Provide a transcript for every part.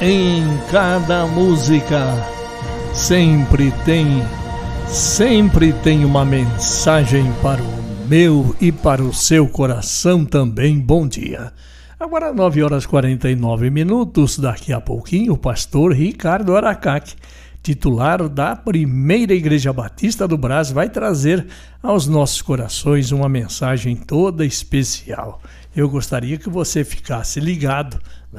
Em cada música sempre tem uma mensagem para o meu e para o seu coração também. Bom dia. Agora 9h49, daqui a pouquinho o pastor Ricardo Aracaque, titular da Primeira Igreja Batista do Brás, vai trazer aos nossos corações uma mensagem toda especial. Eu gostaria que você ficasse ligado,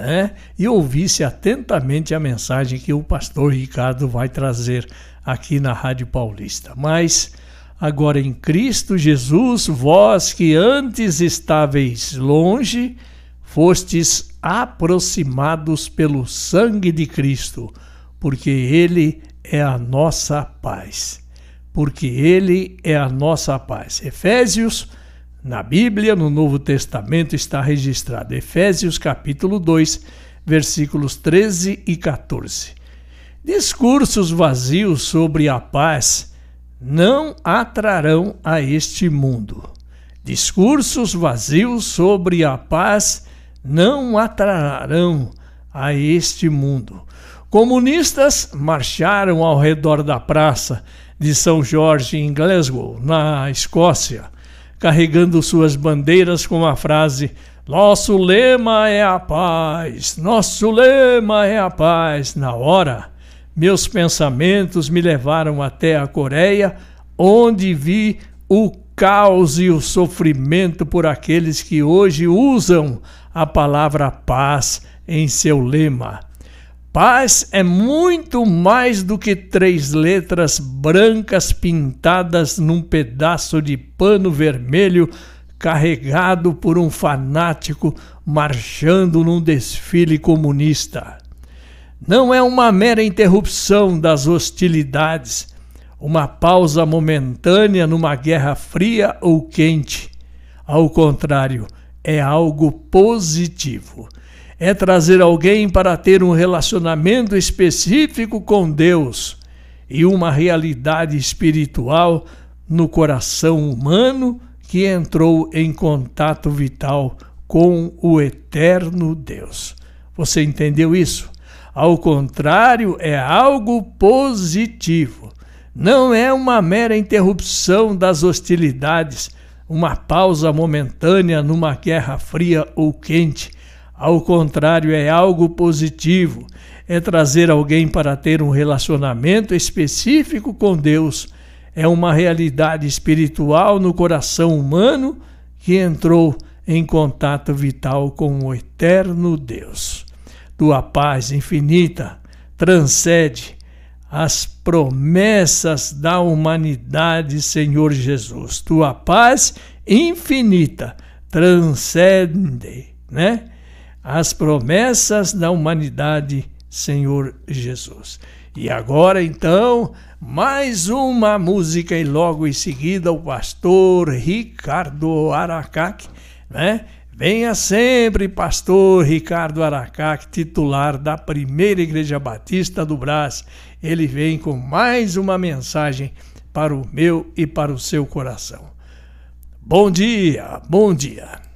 e ouvisse atentamente a mensagem que o pastor Ricardo vai trazer aqui na Rádio Paulista. Mas agora em Cristo Jesus, vós que antes estáveis longe, fostes aproximados pelo sangue de Cristo, porque Ele é a nossa paz. Porque Ele é a nossa paz. Efésios, na Bíblia, no Novo Testamento, está registrado. Efésios capítulo 2, versículos 13 e 14. Discursos vazios sobre a paz não atrarão a este mundo. Discursos vazios sobre a paz não atrarão a este mundo. Comunistas marcharam ao redor da praça de São Jorge em Glasgow, na Escócia, carregando suas bandeiras com a frase: "Nosso lema é a paz, nosso lema é a paz". Na hora, meus pensamentos me levaram até a Coreia, onde vi o caos e o sofrimento por aqueles que hoje usam a palavra paz em seu lema. Paz é muito mais do que 3 letras brancas pintadas num pedaço de pano vermelho carregado por um fanático marchando num desfile comunista. Não é uma mera interrupção das hostilidades, uma pausa momentânea numa guerra fria ou quente. Ao contrário, é algo positivo. É trazer alguém para ter um relacionamento específico com Deus e uma realidade espiritual no coração humano que entrou em contato vital com o eterno Deus. Você entendeu isso? Ao contrário, é algo positivo. Não é uma mera interrupção das hostilidades, uma pausa momentânea numa guerra fria ou quente. Ao contrário, é algo positivo. É trazer alguém para ter um relacionamento específico com Deus. É uma realidade espiritual no coração humano que entrou em contato vital com o eterno Deus. Tua paz infinita transcende as promessas da humanidade, Senhor Jesus. Tua paz infinita transcende, as promessas da humanidade, Senhor Jesus. E agora, então, mais uma música e logo em seguida o pastor Ricardo Aracaque, Venha sempre, pastor Ricardo Aracaque, titular da Primeira Igreja Batista do Brás. Ele vem com mais uma mensagem para o meu e para o seu coração. Bom dia, bom dia.